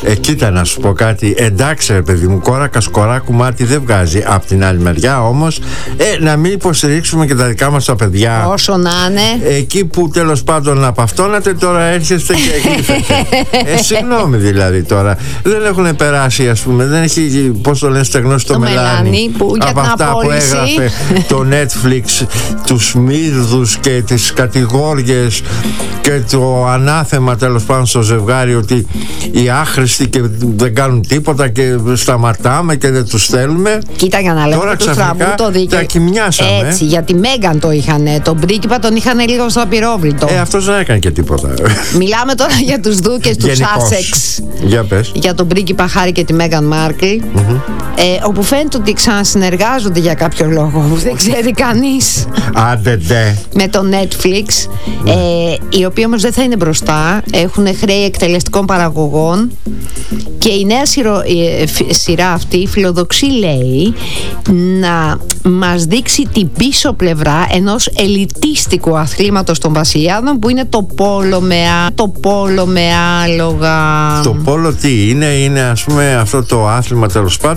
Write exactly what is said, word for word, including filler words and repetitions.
Ε, κοίτα να σου πω κάτι. Εντάξει, ρε παιδί μου, κόρακα σκοράκου μάτι δεν βγάζει. Απ' την άλλη μεριά όμως, ε, να μην υποστηρίξουμε και τα δικά μας τα παιδιά. Όσο να είναι. Εκεί που τέλος πάντων απαυτώνατε, τώρα έρχεστε και γλύφετε. ε, συγγνώμη δηλαδή τώρα. Δεν έχουν περάσει, ας πούμε, δεν έχει, πώς το λένε, στεγνώσει το, το μελάνι. Που, από αυτά απόλυση. που έγραφε το Netflix, τους μύρδους και τις κατηγόριες και το ανάθεμα τέλος πάντων στο ζευγάρι, ότι οι άχρηστοι και δεν κάνουν τίποτα και σταματάμε και δεν τους θέλουμε. Κοίτα, για να λέμε του στραβού το δίκαιο. Τα κοιμιάσαμε. Έτσι, για τη Μέγαν το είχαν. Τον πρίγκιπα τον είχαν λίγο στο απειρόβλητο. Ε, αυτός δεν έκανε και τίποτα. Μιλάμε τώρα για τους δούκες του Σάσεξ. Για πες. Για τον πρίγκιπα Χάρη και τη Μέγαν Μάρκλ. Mm-hmm. Ε, όπου φαίνεται ότι ξανασυνεργάζονται για κάποιο λόγο. Δεν ξέρει κανείς. Άντε ντε. Με το Netflix. Mm. Ε, οι οποίοι όμως δεν θα είναι μπροστά. Έχουν χρέη εκτελεστικών παραγωγών. Και η νέα σειρο, η σειρά αυτή φιλοδοξεί, λέει, να μας δείξει την πίσω πλευρά ενός ελιτίστικου αθλήματος των βασιλιάδων, που είναι το πόλο με, το πόλο με άλογα. Το πόλο τι είναι? Είναι, ας πούμε, αυτό το άθλημα τέλος πάντων